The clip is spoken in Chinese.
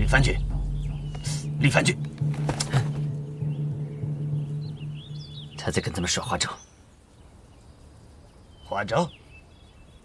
李凡君，李凡君， 他在跟他们耍花招。 花招？